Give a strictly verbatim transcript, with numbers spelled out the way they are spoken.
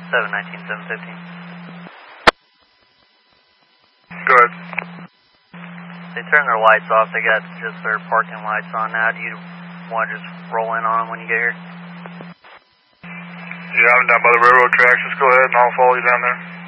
seven nineteen, seven fifteen. Go ahead. They turned their lights off. They got just their parking lights on now. Do you want to just roll in on them when you get here? Yeah, I'm down by the railroad tracks. Just go ahead and I'll follow you down there.